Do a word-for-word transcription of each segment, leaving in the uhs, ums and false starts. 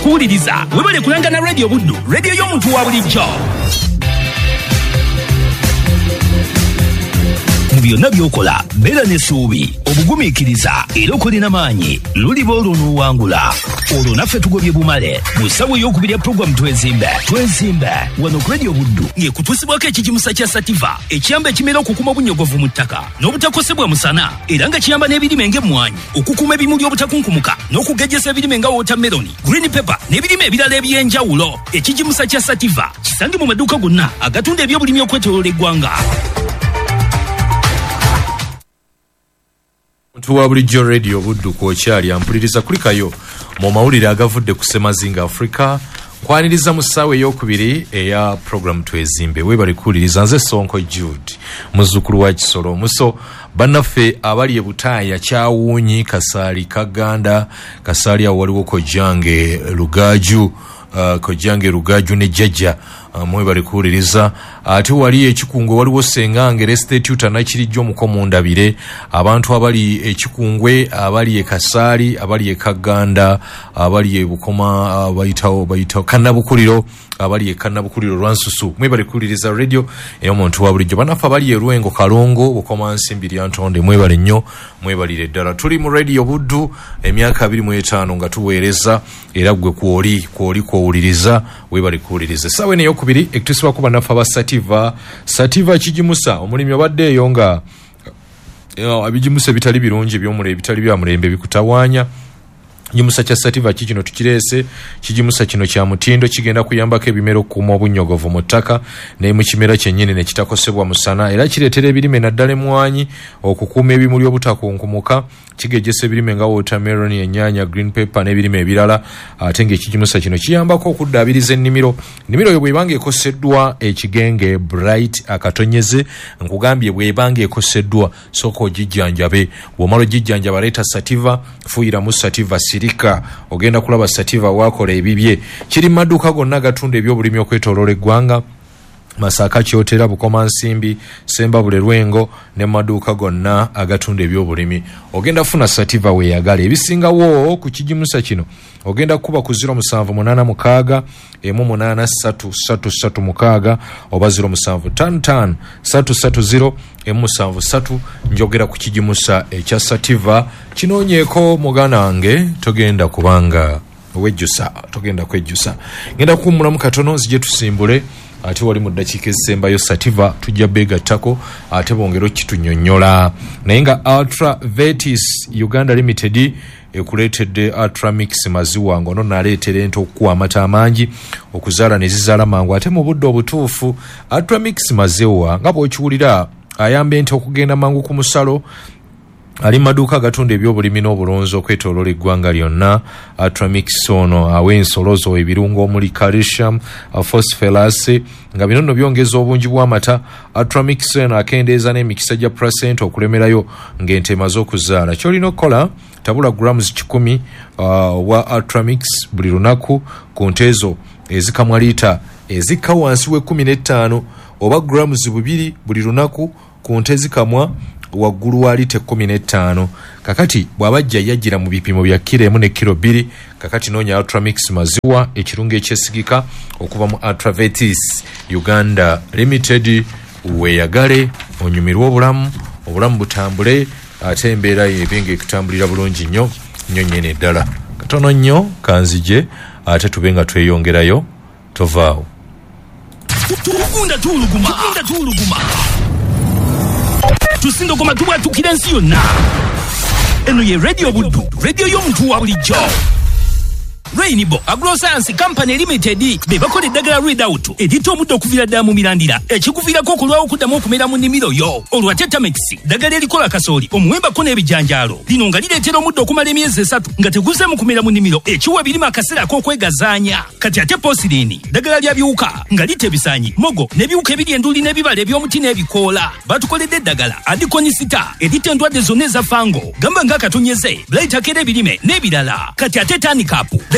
okuwuliriza webale kulanga na Radio Buddu, radio y'omuntu wa bulijjo. Mu byonna by'okola beera n'essuubi, obugumiikiriza era okolina maanyi luliba olwo n'owangula. Olwo naffe tugobye bumale mu ssawa ey'okubiri ya pulogulaamu twezimbe twezimbe wano ku Radio Buddu ng'ekutuusibwako ekigimusa kya Sativa ekiyamba ekimera okukuuma obunyogovu mu ttaka n'obutakosebwa musana era nga kiyamba n'ebirime ng'emmwanyi okukuuma ebimuli obutakunkumuka n'okugejjesa ebirime nga watermeloni, green pepper n'ebirime ebirala eby'enjawulo. Ekigimusa kya Sativa kisange mu maduuka gonna agatunda ebyobulimi okwetooloola eggwanga. Tuwa bulijjo Radio Buddu kwokyali ampuliriza kulikayo mu mawulire agavudde ku Semazinga Africa kwaniriza mu ssaawa ey'okubiri eya program twezimbe. Webale kuwuliriza nze Sonko Jude muzzukulu wa Kisolo Muso bannaffe abali e Butaaya, Kyawuunyi, Kasaali, Kaganda, Kasaali awo waliwo Kojjange Lugaju, uh, Kojjange Lugaju ne Jjajja uh, mwebale kuwuliriza. Ate wali ekikungwe waliwo Ssengange Restitute Nakirijjo Mukomundabire, abantu abali ekikungwe, abali e Kasaali, abali e Kaganda, abali e Bukoma, abayitawo bayitawo Kannabukuliro, abali e Kannabukuliro Lwansusu mwebale kuwuliriza radio ey'omuntu wa bulijjo. Banafa abali e Lwengo, Kalongo, Bukoma, Nsimbi, Lyantonde mwebale nnyo, mwebalire ddala. Tuli mu Radio Buddu emyaka abiri mu etaano nga tuweereza era gwe kwoli kwoli kwowuliriza webale kuwuliriza. Ssaawa eno ey'okubiri ekutuusibwako banafa ba Sativa Sativa kigimusa omulimi obadde eyo nga ebigimusa bitali birungi by'omule bitali bya mulembe bikutawaanya. Kigimusa kya Sativa kikino tukireese. Kigimusa kino kya mutindo kigenda kuyambako ebimera okukuuma obunyogovu mu ttaka ne mu kimera kyennyini ne kitakosebwa musana era kireetera ebirime naddala emmwanyi okukuuma ebimuli obutakunkumuka. Kigejjesa ebirime nga watermelon, ennyaanya, green pepper n'ebirime ebirala. Ate ng'ekigimusa kino kiyambako okuddaabiriza ennimiro. Ennimiro yo bw'ebanga ekoseddwa ekigenge bright akatonyeze nkugambye bw'ebanga ekoseddwa sooka ogijjanjabe. Bw'omala ogijjanjaba leeta Sativa, fuuyiramu Sativa sirika, ogenda kulaba Sativa waakola ebibye. Kiri mu maduuka gonna agatunda ebyobulimi okwetooloola eggwanga. Masaka, Kyotera, Bukoma, Nsimbi, Sembabule, Lwengo ne maduuka gonna agatunda ebyobulimi. Ogenda funa Sativa weeyagala. Ebisingawo ku kigimusa kino ogenda kuba ku zero musanvu munaana mukaaga emu munaana ssatu ssatu ssatu mukaaga oba zero musanvu ttaano ttaano ssatu ssatu zero emu musanvu ssatu. Njogera ku kigimusa ekya Sativa. Kinoonyeeko muganda wange, togenda kubanga wejjusa, togenda kwejjusa. Ngenda kuwummulamu katono nzije tusimbule. Ate wali mu ddakiika ezisembayo Sativa tujja beegattako ate bongero kitunyonnyola. Naye nga Ultra Vetis Uganda Limited ekuleetedde Ultra Mix maziwa ngono naleetera ente okuwa amata amangi okuzaala ne zizaala mangu ate mu budde obutuufu. Ultra Mix maziwa nga bw'okiwulira ayamba ente okugenda mangu ku musalo. Ali maduuka agatunda ebyobulimi n'obulunzi okwetooloola eggwanga lyonna. Ultramix ono awa ensolozo ebirungo omuli calcium, phosphorus nga bino nno byongeza obungi bw'amata. Ultramix eno akendeeza n'emikisa gya placenta okulemerayo ng'ente emaze okuzaala. Ky'olina okukola tabula grams kikumi uh, wa Ultramix buli lunaku ku nte ezo ezikamwa liita ezikka wansi w'ekkumi n'ettaano oba grams bubiri buli lunaku ku nte ezikamwa waggulu wa liita ekkumi n'ettaano. Kakati bw'abajja yajjira mu bipimo bya kilo emu ne kilo bbiri. Kakati noonya Ultramix maziwa ekirungo ekyesigika okuva mu Ultra Vetis Uganda Limited. Weeyagale onyumirwe obulamu, obulamu butambule ate embeera y'ebinga ekutambulira bulungi nnyo nnyo nnyene ddala. Katono nnyo kanzije ate tube nga tweyongerayo tovaawo. Tukunda tuluguma, tukunda tuluguma. Tusindo koma tuwa tukira nsi yonna. Eno ye Radio Buddu, radio y'omuntu wa bulijjo. Rainbow Agroscience Company Limited be bakola eddagala Readout edita omuddo okuvira ddala mu mirandira ekikuviirako okulwawo okuddamu okumera mu nnimiro yo. Olwa Tetamix ddagala erikola kasooli omuwembako n'ebijanjaalo lino nga lireetera omuddo okumala emyezi esatu nga teguzeemu kumera mu nnimiro ekiwa birima akaseera ak'okwegazaanya. Kati ate Posirini ddagala lya biwuka nga lita ebisaanyi, mogo n'ebiwuka ebiri enduli n'ebibala eby'omuti n'ebikoola. Batukoledde eddagala Adikonisita edita endwadde zonna eza fango gamba ng'akatonyeze Blight akera ebirime n'ebirala. Kati ate Tanikapu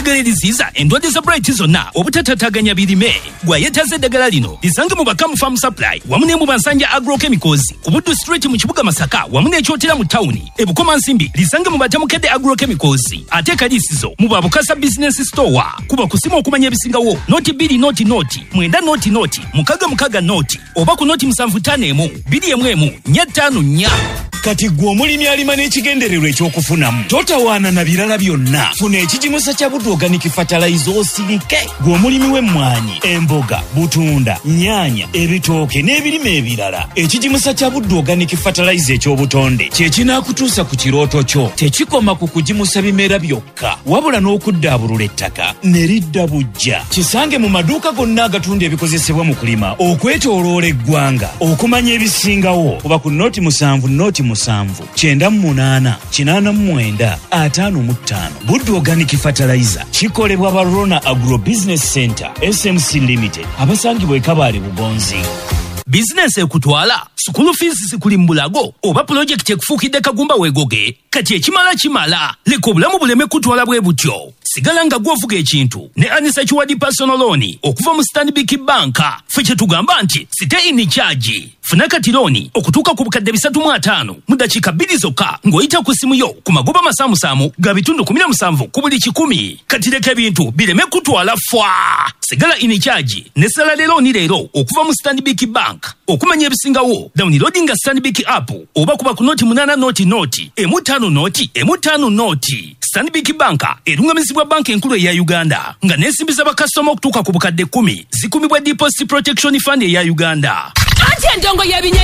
eddagala eriziyiza endwadde za bright zonna obutatataganya birime gwayetaze eddagala lino lisange mu Bakamu Farm Supply wamu ne mu Bansanja Agrochemicals ku Buddu Street mu kibuga Masaka wamu n'ekyotera mu tawuni e Bukoma Nsimbi lisange mu Batamukedde Agrochemicals ate kalisizo mu Babukasa Business Store kuba kusima okumanya ebisingawo noti bbiri noti noti mwenda noti noti mukaga mukaga noti oba ku noti musanvu ttaano emu bbiri emu emu nnya ttaano nnya. Kati gwe omulimi alima n'ekigendererwa ekyokufunamu totawaana na birala byonna. Funa ekigimusa kya Buddu Organic Fertilizer osirike. Gwe omulimi w'emmwanyi, emboga, butunda, nnyaanya, ebitooke n'ebirime ebirala. Ekigimusa kya Buddu Organic Fertilizer eky'obutonde kye kinaakutuusa ku kirooto kyo. Tekikoma ku kugimusa bimera byokka wabula n'okuddaabulula ettaka ne lidda bujja. Kisange mu maduuka gonna agatunda ebikozesebwa mu kulima okwetooloola eggwanga okumanya ebisingawo kuba ku noti musanvu noti musanvu kyenda mu munaana kinaana mu mwenda ataano mu ttaano. Buddu Organic Fertilizer kikolebwa ba Rona Agro Business Center S M C Limited abasangibwa e Kabaale Bugonzi. Business ekutwala school fees sikuli mbulago oba project ekufuukidde kagumba weegoge kati ekimala kimala leka obulamu buleme kutwala bwe butyo. Sigala nga gwovuga ekintu ne Anisa Kiwadi personal loan okuva mu Stanbic Bank. Ffe kye tugamba nti stay in charge. Funa kati loan okutuuka ku bukadde bisatu mu ataano mu dakiika bbiri zokka ng'oyita ku simu yo ku magoba masaamusaamu ga bitundu kumi na musanvu ku buli kikumi. Kati leka ebintu bireme kutwala fwa. Sigala in charge ne salary loan leero okuva mu Stanbic Bank. Okumanya ebisingawo downloading Stanbic app oba kuba ku noti munaana noti noti emu ttaano noti emu ttaano noti. Stanbic Bank erungamizibwa banka enkulu eya Uganda nga neesimbiza bakasitoma okutuuka ku bukadde kkumi zikumibwa Deposit Protection Fund eya Uganda. Ate endongo y'ebinye